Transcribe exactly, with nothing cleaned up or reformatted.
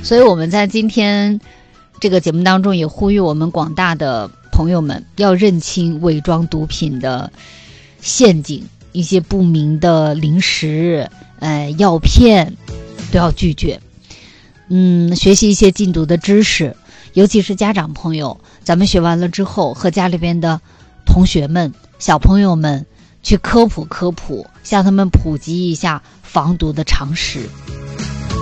所以我们在今天这个节目当中也呼吁我们广大的朋友们要认清伪装毒品的陷阱，一些不明的零食、呃药片都要拒绝。嗯，学习一些禁毒的知识，尤其是家长朋友，咱们学完了之后，和家里边的同学们、小朋友们去科普科普，向他们普及一下防毒的常识。